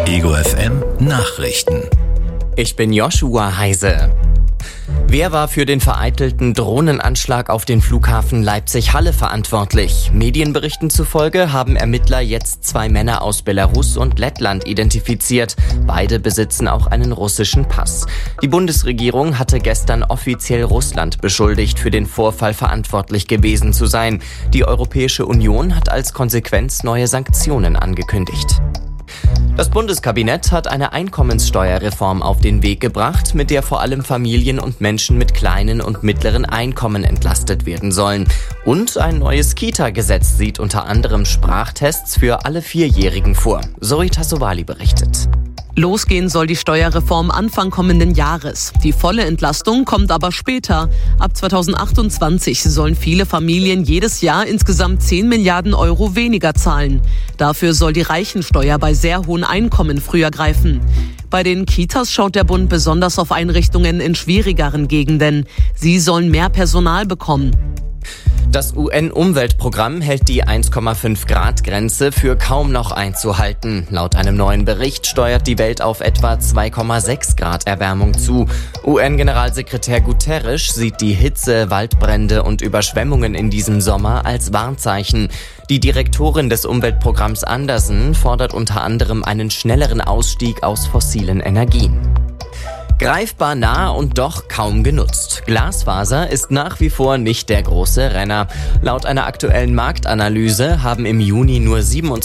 Ego FM Nachrichten. Ich bin Joshua Heise. Wer war für den vereitelten Drohnenanschlag auf den Flughafen Leipzig-Halle verantwortlich? Medienberichten zufolge haben Ermittler jetzt 2 Männer aus Belarus und Lettland identifiziert. Beide besitzen auch einen russischen Pass. Die Bundesregierung hatte gestern offiziell Russland beschuldigt, für den Vorfall verantwortlich gewesen zu sein. Die Europäische Union hat als Konsequenz neue Sanktionen angekündigt. Das Bundeskabinett hat eine Einkommenssteuerreform auf den Weg gebracht, mit der vor allem Familien und Menschen mit kleinen und mittleren Einkommen entlastet werden sollen. Und ein neues Kita-Gesetz sieht unter anderem Sprachtests für alle 4-Jährigen vor. Zoe Tassovali berichtet. Losgehen soll die Steuerreform Anfang kommenden Jahres. Die volle Entlastung kommt aber später. Ab 2028 sollen viele Familien jedes Jahr insgesamt 10 Milliarden Euro weniger zahlen. Dafür soll die Reichensteuer bei sehr hohen Einkommen früher greifen. Bei den Kitas schaut der Bund besonders auf Einrichtungen in schwierigeren Gegenden. Sie sollen mehr Personal bekommen. Das UN-Umweltprogramm hält die 1,5-Grad-Grenze für kaum noch einzuhalten. Laut einem neuen Bericht steuert die Welt auf etwa 2,6 Grad Erwärmung zu. UN-Generalsekretär Guterres sieht die Hitze, Waldbrände und Überschwemmungen in diesem Sommer als Warnzeichen. Die Direktorin des Umweltprogramms Andersen fordert unter anderem einen schnelleren Ausstieg aus fossilen Energien. Greifbar nah und doch kaum genutzt. Glasfaser ist nach wie vor nicht der große Renner. Laut einer aktuellen Marktanalyse haben im Juni nur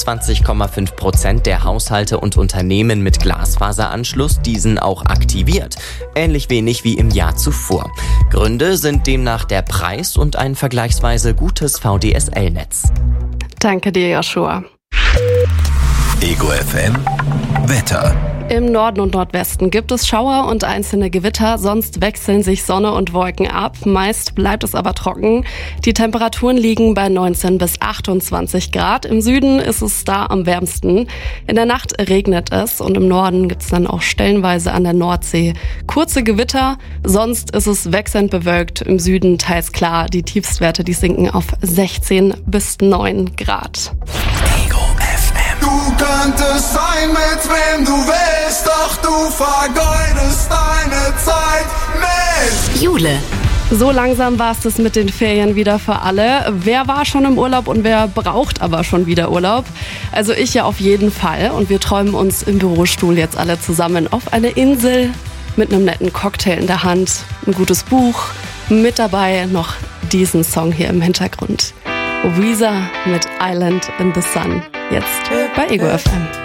27,5% der Haushalte und Unternehmen mit Glasfaseranschluss diesen auch aktiviert. Ähnlich wenig wie im Jahr zuvor. Gründe sind demnach der Preis und ein vergleichsweise gutes VDSL-Netz. Danke dir, Joshua. Ego FM Wetter. Im Norden und Nordwesten gibt es Schauer und einzelne Gewitter, sonst wechseln sich Sonne und Wolken ab. Meist bleibt es aber trocken. Die Temperaturen liegen bei 19 bis 28 Grad. Im Süden ist es da am wärmsten. In der Nacht regnet es und im Norden gibt es dann auch stellenweise an der Nordsee kurze Gewitter. Sonst ist es wechselnd bewölkt. Im Süden teils klar. Die Tiefstwerte, die sinken auf 16 bis 9 Grad. Du könntest sein, mit wem du willst, doch du vergeudest deine Zeit mit Jule. So langsam war es das mit den Ferien wieder für alle. Wer war schon im Urlaub und wer braucht aber schon wieder Urlaub? Also ich ja auf jeden Fall. Und wir träumen uns im Bürostuhl jetzt alle zusammen auf eine Insel mit einem netten Cocktail in der Hand, ein gutes Buch, mit dabei noch diesen Song hier im Hintergrund. Weezer mit Island in the Sun. Jetzt bei Ego FM.